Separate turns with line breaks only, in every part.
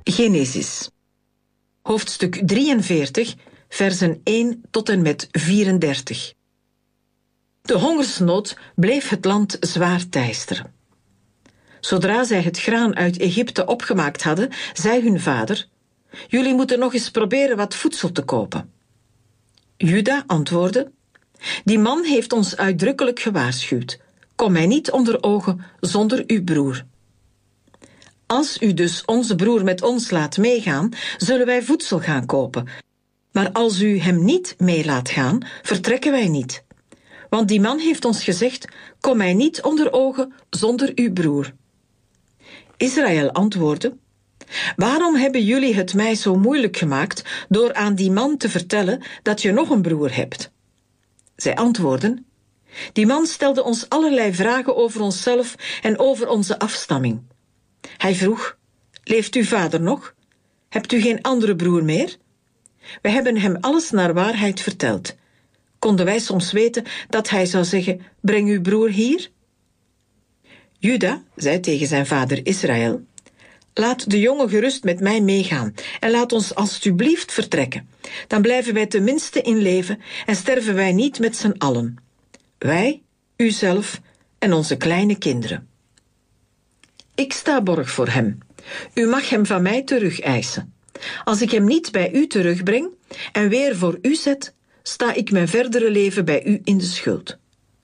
Genesis, hoofdstuk 43, versen 1 tot en met 34. De hongersnood bleef het land zwaar teisteren. Zodra zij het graan uit Egypte opgemaakt hadden, zei hun vader: jullie moeten nog eens proberen wat voedsel te kopen. Juda antwoordde: die man heeft ons uitdrukkelijk gewaarschuwd. Kom mij niet onder ogen zonder uw broer. Als u dus onze broer met ons laat meegaan, zullen wij voedsel gaan kopen. Maar als u hem niet mee laat gaan, vertrekken wij niet. Want die man heeft ons gezegd: kom mij niet onder ogen zonder uw broer. Israël antwoordde: waarom hebben jullie het mij zo moeilijk gemaakt door aan die man te vertellen dat je nog een broer hebt? Zij antwoordden: die man stelde ons allerlei vragen over onszelf en over onze afstamming. Hij vroeg: leeft uw vader nog? Hebt u geen andere broer meer? We hebben hem alles naar waarheid verteld. Konden wij soms weten dat hij zou zeggen: breng uw broer hier? Juda zei tegen zijn vader Israël: laat de jongen gerust met mij meegaan en laat ons alstublieft vertrekken. Dan blijven wij tenminste in leven en sterven wij niet met z'n allen. Wij, uzelf en onze kleine kinderen. Ik sta borg voor hem. U mag hem van mij terugeisen. Als ik hem niet bij u terugbreng en weer voor u zet, sta ik mijn verdere leven bij u in de schuld.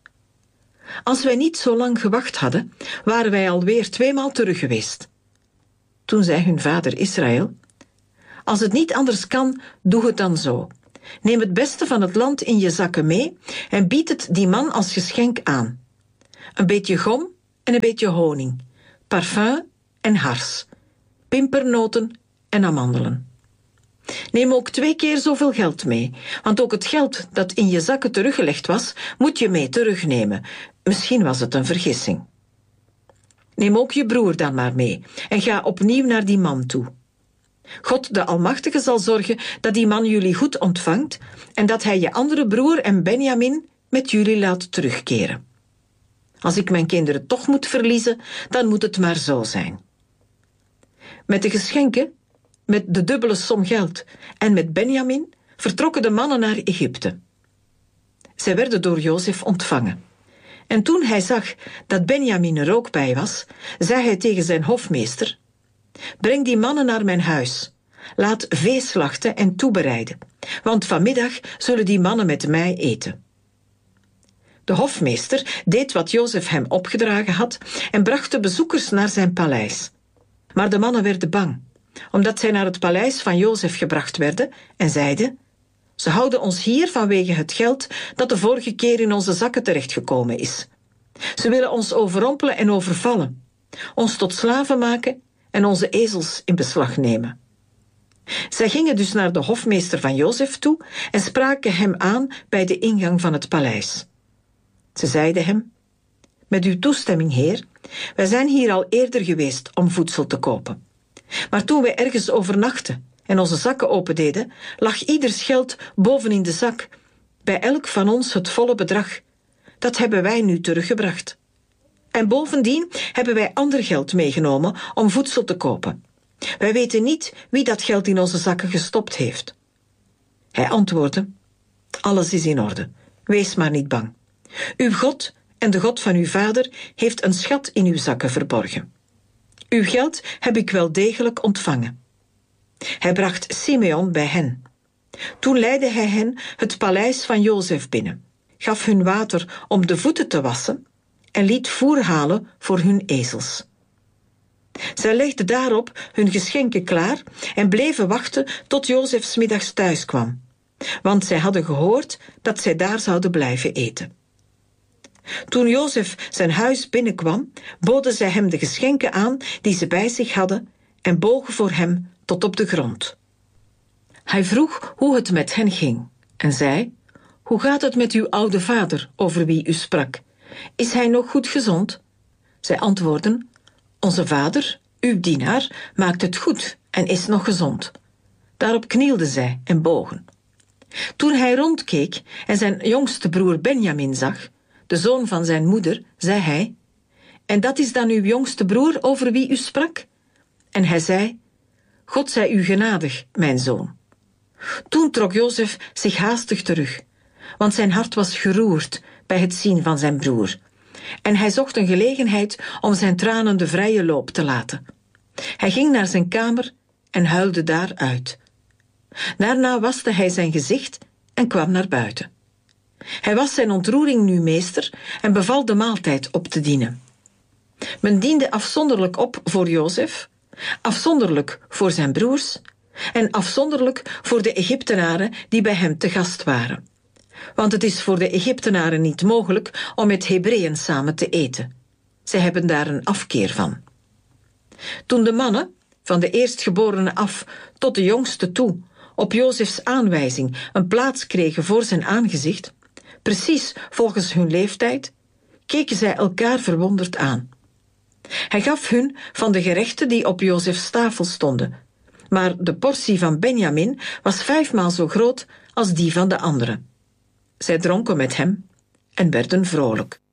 Als wij niet zo lang gewacht hadden, waren wij alweer 2 maal terug geweest. Toen zei hun vader Israël: als het niet anders kan, doe het dan zo. Neem het beste van het land in je zakken mee en bied het die man als geschenk aan. Een beetje gom en een beetje honing, parfum en hars, pimpernoten en amandelen. Neem ook 2 keer zoveel geld mee, want ook het geld dat in je zakken teruggelegd was, moet je mee terugnemen. Misschien was het een vergissing. Neem ook je broer dan maar mee en ga opnieuw naar die man toe. God de Almachtige zal zorgen dat die man jullie goed ontvangt en dat hij je andere broer en Benjamin met jullie laat terugkeren. Als ik mijn kinderen toch moet verliezen, dan moet het maar zo zijn. Met de geschenken, met de dubbele som geld en met Benjamin vertrokken de mannen naar Egypte. Zij werden door Jozef ontvangen. En toen hij zag dat Benjamin er ook bij was, zei hij tegen zijn hofmeester: breng die mannen naar mijn huis. Laat vee slachten en toebereiden, want vanmiddag zullen die mannen met mij eten. De hofmeester deed wat Jozef hem opgedragen had en bracht de bezoekers naar zijn paleis. Maar de mannen werden bang, omdat zij naar het paleis van Jozef gebracht werden en zeiden: ze houden ons hier vanwege het geld dat de vorige keer in onze zakken terechtgekomen is. Ze willen ons overrompelen en overvallen, ons tot slaven maken en onze ezels in beslag nemen. Zij gingen dus naar de hofmeester van Jozef toe en spraken hem aan bij de ingang van het paleis. Ze zeiden hem: met uw toestemming, heer, wij zijn hier al eerder geweest om voedsel te kopen. Maar toen wij ergens overnachten en onze zakken opendeden, lag ieders geld boven in de zak, bij elk van ons het volle bedrag. Dat hebben wij nu teruggebracht. En bovendien hebben wij ander geld meegenomen om voedsel te kopen. Wij weten niet wie dat geld in onze zakken gestopt heeft. Hij antwoordde: alles is in orde. Wees maar niet bang. Uw God en de God van uw vader heeft een schat in uw zakken verborgen. Uw geld heb ik wel degelijk ontvangen. Hij bracht Simeon bij hen. Toen leidde hij hen het paleis van Jozef binnen, gaf hun water om de voeten te wassen en liet voer halen voor hun ezels. Zij legden daarop hun geschenken klaar en bleven wachten tot Jozef 's middags thuis kwam, want zij hadden gehoord dat zij daar zouden blijven eten. Toen Jozef zijn huis binnenkwam, boden zij hem de geschenken aan die ze bij zich hadden en bogen voor hem tot op de grond. Hij vroeg hoe het met hen ging en zei: hoe gaat het met uw oude vader over wie u sprak? Is hij nog goed gezond? Zij antwoordden: onze vader, uw dienaar, maakt het goed en is nog gezond. Daarop knielden zij en bogen. Toen hij rondkeek en zijn jongste broer Benjamin zag, de zoon van zijn moeder, zei hij: en dat is dan uw jongste broer over wie u sprak? En hij zei: God zij u genadig, mijn zoon. Toen trok Jozef zich haastig terug, want zijn hart was geroerd bij het zien van zijn broer. En hij zocht een gelegenheid om zijn tranen de vrije loop te laten. Hij ging naar zijn kamer en huilde daar uit. Daarna waste hij zijn gezicht en kwam naar buiten. Hij was zijn ontroering nu meester en beval de maaltijd op te dienen. Men diende afzonderlijk op voor Jozef, afzonderlijk voor zijn broers en afzonderlijk voor de Egyptenaren die bij hem te gast waren. Want het is voor de Egyptenaren niet mogelijk om met Hebreeën samen te eten. Zij hebben daar een afkeer van. Toen de mannen, van de eerstgeborene af tot de jongste toe, op Jozefs aanwijzing een plaats kregen voor zijn aangezicht, precies volgens hun leeftijd, keken zij elkaar verwonderd aan. Hij gaf hun van de gerechten die op Jozefs tafel stonden, maar de portie van Benjamin was 5 maal zo groot als die van de anderen. Zij dronken met hem en werden vrolijk.